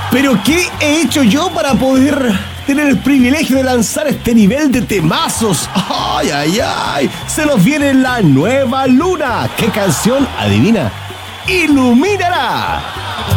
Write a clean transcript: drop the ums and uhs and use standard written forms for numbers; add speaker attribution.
Speaker 1: Pero ¿qué he hecho yo para poder tener el privilegio de lanzar este nivel de temazos? ¡Ay, ay, ay! Se nos viene la nueva luna. ¿Qué canción, adivina, iluminará